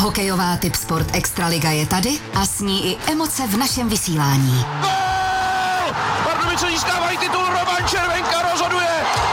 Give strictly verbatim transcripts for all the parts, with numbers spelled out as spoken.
Hokejová Tipsport Extraliga je tady a s ní i emoce v našem vysílání. Gól! Pardubice získávají titul, Roman Červenka rozhoduje!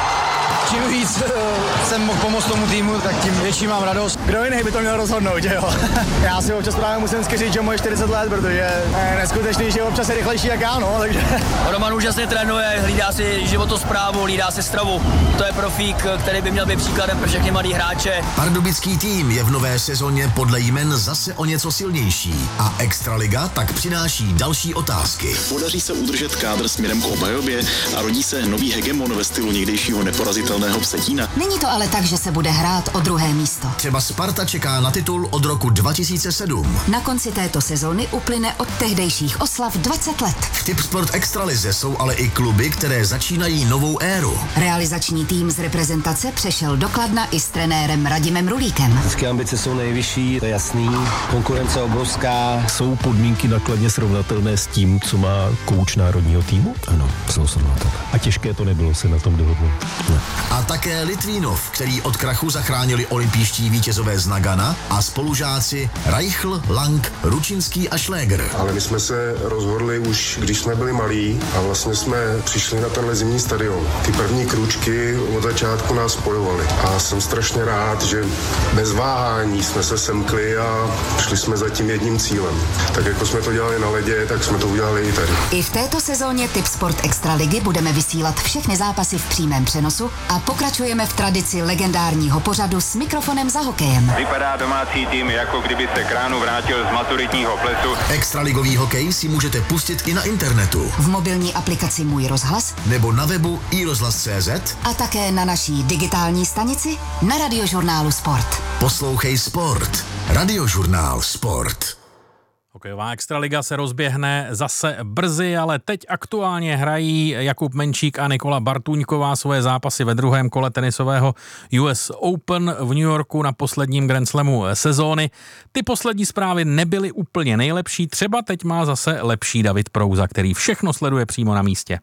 Čím víc uh, jsem mohl pomoct tomu týmu, tak tím větší mám radost. Kdo jiný by to měl rozhodnout, že jo? Já si občas právě musím říct, že moje čtyřicet let, protože je neskutečný, že občas je rychlejší jak já, no, takže... Roman úžasně trénuje, hlídá si životosprávu, hlídá si stravu. To je profík, který by měl být příkladem pro všechny mladý hráče. Pardubický tým je v nové sezóně podle jmen zase o něco silnější a Extraliga tak přináší další otázky. Podaří se udržet kádr směrem k obhajobě a rodí se nový hegemon ve stylu někdejšího neporazitelného Vsetína. Není to ale tak, že se bude hrát o druhé místo. Třeba Sparta čeká na titul od roku dva tisíce sedm. Na konci této sezóny uplyne od tehdejších oslav dvacet let. V Tipsport Extralize jsou ale i kluby, které začínají novou éru. Realizační tým z reprezentace přešel do Kladna i s trenérem Radimem Rulíkem. Vždycky ambice jsou nejvyšší, to je jasný, konkurence obrovská. Jsou podmínky na Kladně srovnatelné s tím, co má kouč národního týmu? Ano, jsou srovnatelné. A těžké to nebylo se na tom dohodnout. Ne. A také Litvínov, který od krachu zachránili olympijští vítězové z Nagana a spolužáci Reichl, Lang, Ručinský a Šléger. Ale my jsme se rozhodli už, když jsme byli malí a vlastně jsme přišli na tenhle zimní stadion. Ty první krůčky od začátku nás spojovaly a jsem strašně rád, že bez váhání jsme se semkli a šli jsme za tím jedním cílem. Tak jako jsme to dělali na ledě, tak jsme to udělali i tady. I v této sezóně Tipsport Extraligy budeme vysílat všechny zápasy v přímém přenosu a pokračujeme v tradici legendárního pořadu s mikrofonem za hokejem. Vypadá domácí tým, jako kdyby se k ránu vrátil z maturitního plesu. Extraligový hokej si můžete pustit i na internetu. V mobilní aplikaci Můj rozhlas nebo na webu i rozhlas tečka cé zet a také na naší digitální stanici na Radiožurnálu Sport. Poslouchej Sport. Radiožurnál Sport. Hokejová Extraliga se rozběhne zase brzy, ale teď aktuálně hrají Jakub Menčík a Nikola Bartůňková svoje zápasy ve druhém kole tenisového U S Open v New Yorku na posledním Grand Slamu sezóny. Ty poslední zprávy nebyly úplně nejlepší, třeba teď má zase lepší David Prouza, který všechno sleduje přímo na místě.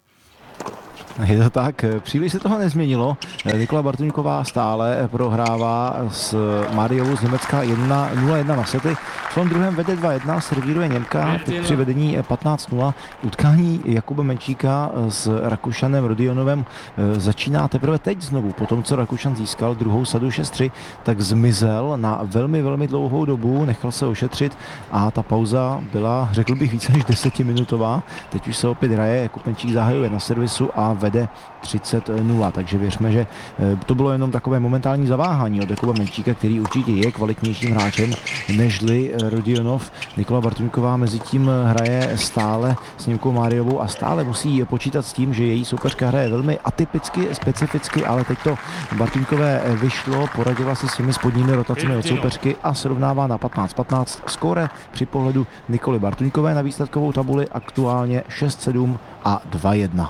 Je to tak, příliš se toho nezměnilo. Nikola Bartůňková stále prohrává s Mariovou z Německa jedna nula jedna na sety. V tom druhém vede dva jedna, servíruje Němka, teď při vedení patnáct nula. Utkání Jakuba Menčíka s Rakušanem Rodionovem začíná teprve teď znovu. Po tom, co Rakušan získal druhou sadu šest tři, tak zmizel na velmi, velmi dlouhou dobu, nechal se ošetřit a ta pauza byla, řekl bych, více než desetiminutová. Teď už se opět hraje, Jakub Menčík zahajuje na servisu a vede třicet nula, takže věřme, že to bylo jenom takové momentální zaváhání od Jakuba Menčíka, který určitě je kvalitnějším hráčem nežli Rodionov. Nikola Bartůňková mezi tím hraje stále s Němkou Máriovou a stále musí počítat s tím, že její soupeřka hraje velmi atypicky, specificky, ale teď to Bartůňkové vyšlo, poradila se svými spodními rotacemi od soupeřky a srovnává na patnáct patnáct. Skóre při pohledu Nikoly Bartůňkové na výsledkovou tabuli aktuálně šest sedm a dva jedna.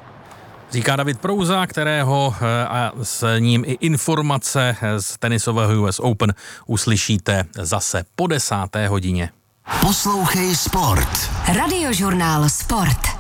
Říká David Prouza, kterého a s ním i informace z tenisového U S Open uslyšíte zase po desáté hodině. Poslouchej Sport. Radiožurnál Sport.